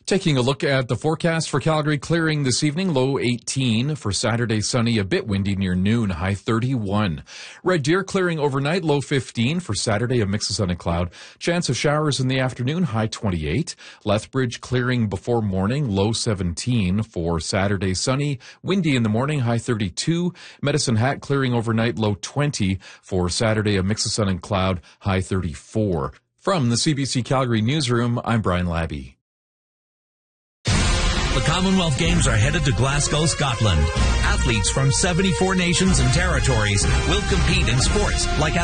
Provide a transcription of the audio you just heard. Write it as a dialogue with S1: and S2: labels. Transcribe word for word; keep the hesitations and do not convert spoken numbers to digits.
S1: Taking a look at the forecast for Calgary, clearing this evening, low eighteen. For Saturday, sunny, a bit windy near noon, high thirty-one. Red Deer clearing overnight, low fifteen. For Saturday, a mix of sun and cloud. Chance of showers in the afternoon, high twenty-eight. Lethbridge clearing before morning, low seventeen. For Saturday, sunny, windy in the morning, high thirty-two. Medicine Hat clearing overnight, low twenty. For Saturday, a mix of sun and cloud, high thirty-four. From the C B C Calgary Newsroom, I'm Brian Labby.
S2: The Commonwealth Games are headed to Glasgow, Scotland. Athletes from seventy-four nations and territories will compete in sports like